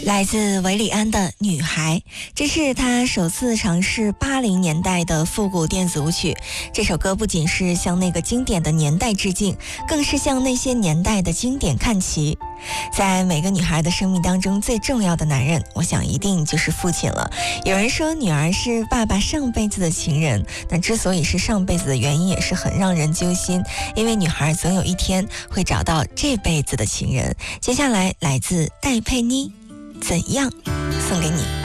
来自韦礼安的《女孩》，这是他首次尝试80年代的复古电子舞曲。这首歌不仅是向那个经典的年代致敬，更是向那些年代的经典看齐。在每个女孩的生命当中，最重要的男人，我想一定就是父亲了。有人说女儿是爸爸上辈子的情人，但之所以是上辈子的原因也是很让人揪心，因为女孩总有一天会找到这辈子的情人。接下来来自戴佩妮，怎样送给你。